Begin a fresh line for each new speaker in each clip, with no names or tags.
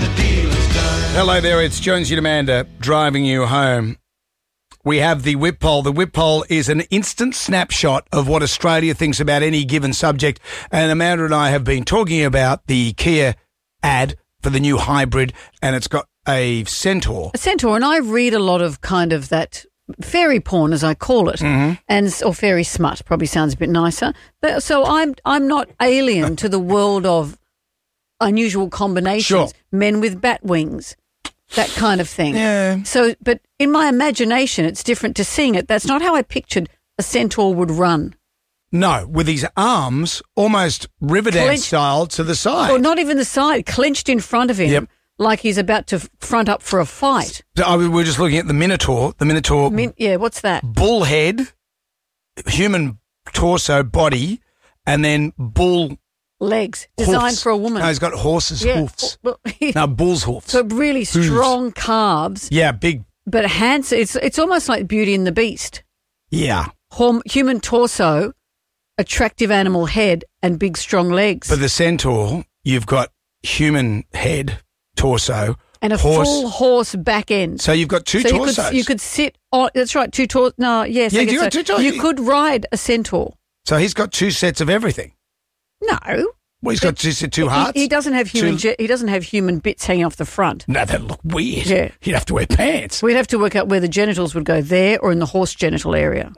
the deal is done.
Hello there, it's Jonesy and Amanda driving you home. We have the Whip Poll. The Whip Poll is an instant snapshot of what Australia thinks about any given subject. And Amanda and I have been talking about the Kia ad for the new hybrid, and it's got a Centaur.
A Centaur, and I read a lot of kind of that fairy porn, as I call it, or fairy smut, probably sounds a bit nicer. But, so I'm not alien to the world of unusual combinations,
Sure.
men with bat wings, that kind of thing.
Yeah.
So, but in my imagination, it's different to seeing it. That's not how I pictured a Centaur would run.
No, with his arms almost Riverdance
Clenched.
style to the side.
Or not even the side, clenched in front of him,
Yep.
like he's about to front up for a fight.
We were just looking at the Minotaur. The Minotaur
What's that?
bull head, human torso, body, and then bull
Legs, designed
hoofs.
for a woman.
No, he's got horses' hoofs.
Well,
No, bull's hoofs.
so really strong calves,
Yeah, big.
but handsome. It's almost like Beauty and the Beast.
Yeah.
Human torso, attractive animal head, and big strong legs.
But the Centaur, you've got human head, torso,
and a
horse.
full horse back end.
So you've got two
So
torsos.
you could sit on. That's right, two torsos. No, yes.
Yeah,
I guess
you got
so.
two torsos.
You could ride a Centaur.
So he's got two sets of everything.
No.
Well, he's got two hearts.
He doesn't have human.
Two-
He doesn't have human bits hanging off the front.
No, that'd look weird.
Yeah.
He'd have to wear pants.
We'd have to work out where the genitals would go, there or in the horse genital area.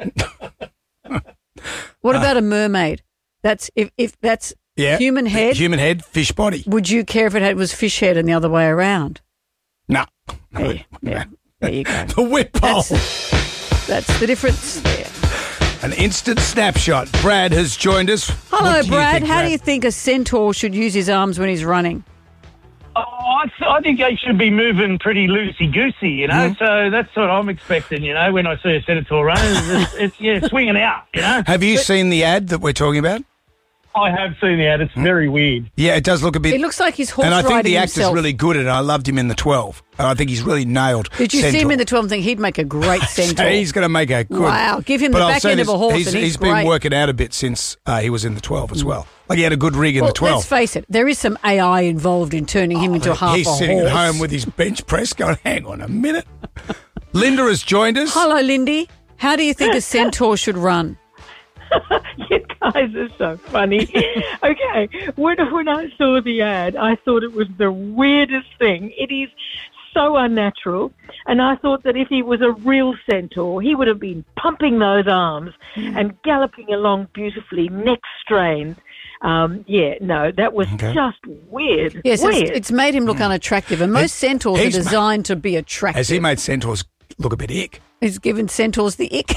What about a mermaid? That's if that's
Yeah.
human head.
Human head, fish body.
Would you care if it was fish head and the other way around?
No.
Yeah, there you go.
The Whip Poll.
That's the difference there.
An instant snapshot. Brad has joined us.
Hello,
What do you
Brad.
think,
How do you think a Centaur should use his arms when he's running?
I think they should be moving pretty loosey-goosey, you know, so that's what I'm expecting, you know, when I see a Centaur run. It's swinging out, you know.
Have you seen the ad that we're talking about?
I have seen the ad. It's very weird.
Yeah, it does look a bit.
It looks like he's horse
and I think
riding
the actor's
himself.
really good at it. I loved him in the 12. And I think he's really nailed.
Did you see him
Centaur.
in the 12 and think he'd make a great Centaur?
He's going to make a good.
Wow, give him
But
the
I'll
back
say
end of
this,
a horse and he's
been
great.
working out a bit since he was in the 12 as well. Like he had a good rig in the 12.
Let's face it, there is some AI involved in turning him into half
He's
a
sitting
horse.
at home with his bench press going, hang on a minute. Linda has joined us.
Hello, Lindy. How do you think a Centaur should run?
You guys are so funny. Okay, when I saw the ad, I thought it was the weirdest thing. It is so unnatural. And I thought that if he was a real Centaur, he would have been pumping those arms and galloping along beautifully, neck strained. That was just weird.
Yes,
weird.
it's made him look unattractive. And most Centaurs are
he's
designed to be attractive.
Has he made Centaurs look a bit ick?
He's given Centaurs the ick.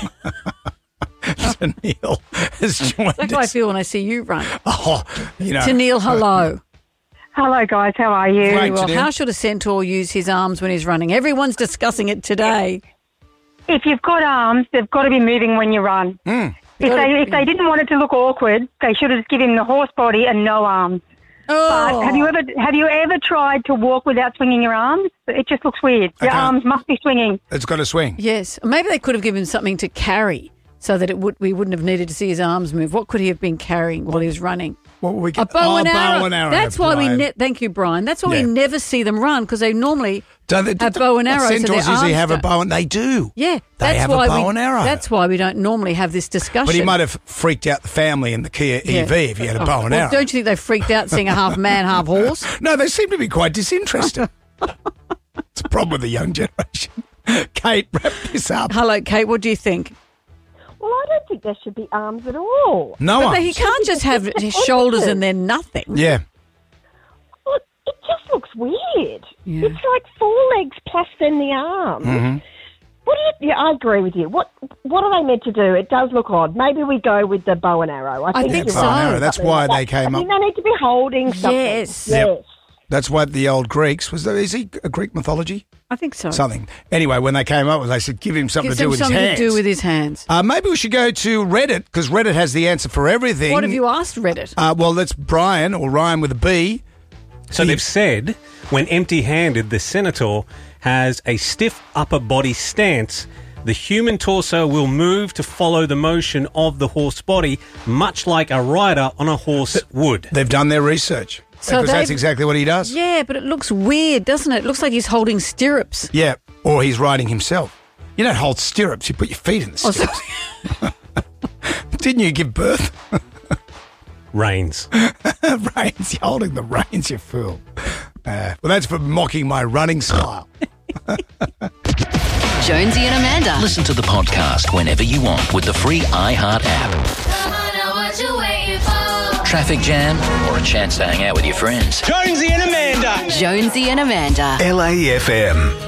Neil has joined
That's how I
us.
feel when I see you run.
Oh, you know.
Tanil, hello.
Hello, guys. How are you?
Great.
Well,
Tanil.
how should a Centaur use his arms when he's running? Everyone's discussing it today.
If you've got arms, they've got to be moving when you run. If they didn't want it to look awkward, they should have given him the horse body and no arms.
Oh,
But have you ever tried to walk without swinging your arms? It just looks weird. Your
can't.
arms must be swinging.
It's got to swing.
yes. Maybe they could have given him something to carry so that we wouldn't have needed to see his arms move. What could he have been carrying while he was running?
What were we
A bow and arrow.
bow and arrow.
That's why
Brian.
thank you, Brian. That's why
Yeah.
we never see them run because they normally
Don't they,
have bow and arrow.
Centaurs
so their
usually
arms
have a
don't-
bow and they do.
Yeah,
They
that's
have a
why
bow and arrow.
That's why we don't normally have this discussion.
But he might have freaked out the family in the Kia EV if he had a bow and
Well,
arrow.
don't you think they freaked out seeing a half man, half horse?
No, they seem to be quite disinterested. It's a problem with the young generation. Kate, wrap this up.
Hello, Kate. What do you think?
Well, I don't think there should be arms at all.
No
But
one.
he can't just have his shoulders and then nothing.
Yeah.
Well, it just looks weird.
Yeah.
It's like four legs plus then the arms.
Mm-hmm.
I agree with you. What are they meant to do? It does look odd. Maybe we go with the bow and arrow.
I think
you're
so.
Bow and arrow.
right.
That's
Something
why
like
they
that.
came
I
up.
think they need to be holding something.
Yes.
Yes.
Yep. That's why the old Greeks is he a Greek mythology?
I think so.
Something. Anyway, when they came up with, they said give him something
Gives
to do
him
with his
something
hands.
to do with his hands.
Maybe we should go to Reddit because Reddit has the answer for everything.
What have you asked Reddit?
Well, that's Brian or Ryan with a B.
So they've said when empty-handed, the Centaur has a stiff upper body stance. The human torso will move to follow the motion of the horse body, much like a rider on a horse would.
They've done their research. because that's exactly what he does.
Yeah, but it looks weird, doesn't it? It looks like he's holding stirrups.
Yeah, or he's riding himself. You don't hold stirrups, you put your feet in the stirrups. Didn't you give birth?
Reins.
Reins, you're holding the reins, you fool. Well, that's for mocking my running style.
Jonesy and Amanda.
Listen to the podcast whenever you want with the free iHeart app. Traffic jam or a chance to hang out with your friends.
Jonesy and Amanda.
LAFM.